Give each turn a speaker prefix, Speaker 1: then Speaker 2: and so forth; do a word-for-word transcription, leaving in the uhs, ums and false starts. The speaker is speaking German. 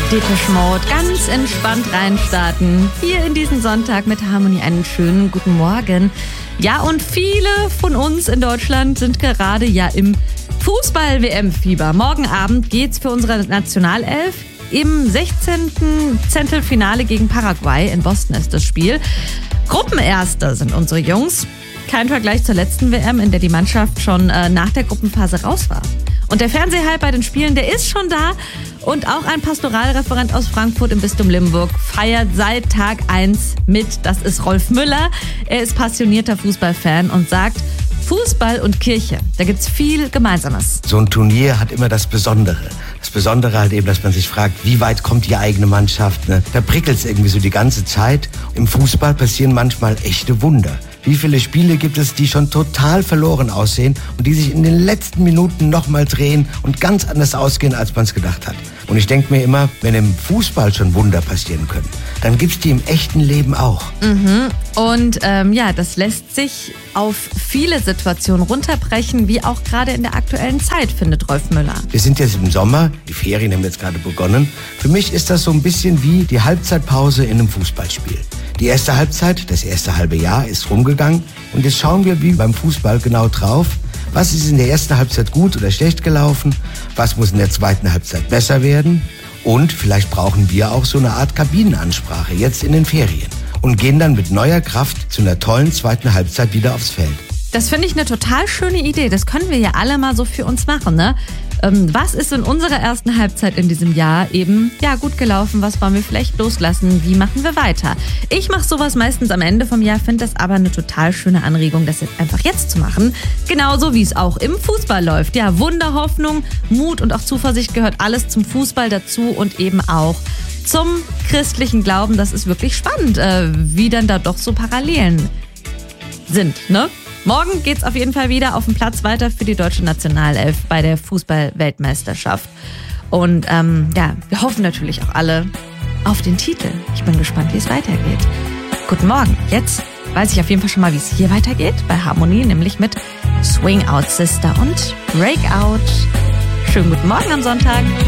Speaker 1: Depeche Mode, ganz entspannt reinstarten. Hier in diesen Sonntag mit Harmonie einen schönen guten Morgen. Ja, und viele von uns in Deutschland sind gerade ja im Fußball-W M-Fieber. Morgen Abend geht's für unsere Nationalelf im sechzehnten Zehntelfinale gegen Paraguay. In Boston ist das Spiel. Gruppenerster sind unsere Jungs. Kein Vergleich zur letzten W M, in der die Mannschaft schon äh, nach der Gruppenphase raus war. Und der Fernsehhype bei den Spielen, der ist schon da. Und auch ein Pastoralreferent aus Frankfurt im Bistum Limburg feiert seit Tag eins mit. Das ist Rolf Müller. Er ist passionierter Fußballfan und sagt, Fußball und Kirche, da gibt's viel Gemeinsames.
Speaker 2: So ein Turnier hat immer das Besondere. Das Besondere halt eben, dass man sich fragt, wie weit kommt die eigene Mannschaft? Ne? Da prickelt's irgendwie so die ganze Zeit. Im Fußball passieren manchmal echte Wunder. Wie viele Spiele gibt es, die schon total verloren aussehen und die sich in den letzten Minuten nochmal drehen und ganz anders ausgehen, als man es gedacht hat? Und ich denke mir immer, wenn im Fußball schon Wunder passieren können, dann gibt's die im echten Leben auch.
Speaker 1: Mhm. Und ähm, ja, das lässt sich auf viele Situationen runterbrechen, wie auch gerade in der aktuellen Zeit, findet Rolf Müller.
Speaker 2: Wir sind jetzt im Sommer, die Ferien haben jetzt gerade begonnen. Für mich ist das so ein bisschen wie die Halbzeitpause in einem Fußballspiel. Die erste Halbzeit, das erste halbe Jahr ist rumgegangen und jetzt schauen wir wie beim Fußball genau drauf, was ist in der ersten Halbzeit gut oder schlecht gelaufen, was muss in der zweiten Halbzeit besser werden und vielleicht brauchen wir auch so eine Art Kabinenansprache jetzt in den Ferien und gehen dann mit neuer Kraft zu einer tollen zweiten Halbzeit wieder aufs Feld.
Speaker 1: Das finde ich eine total schöne Idee. Das können wir ja alle mal so für uns machen, ne? Ähm, was ist in unserer ersten Halbzeit in diesem Jahr eben ja gut gelaufen? Was wollen wir vielleicht loslassen? Wie machen wir weiter? Ich mache sowas meistens am Ende vom Jahr, finde das aber eine total schöne Anregung, das jetzt einfach jetzt zu machen. Genauso wie es auch im Fußball läuft. Ja, Wunder, Hoffnung, Mut und auch Zuversicht gehört alles zum Fußball dazu und eben auch zum christlichen Glauben. Das ist wirklich spannend, äh, wie dann da doch so Parallelen sind, ne? Morgen geht's auf jeden Fall wieder auf dem Platz weiter für die deutsche Nationalelf bei der Fußball-Weltmeisterschaft. Und ähm, ja, wir hoffen natürlich auch alle auf den Titel. Ich bin gespannt, wie es weitergeht. Guten Morgen. Jetzt weiß ich auf jeden Fall schon mal, wie es hier weitergeht bei Harmonie, nämlich mit Swing Out Sister und Breakout. Schönen guten Morgen am Sonntag.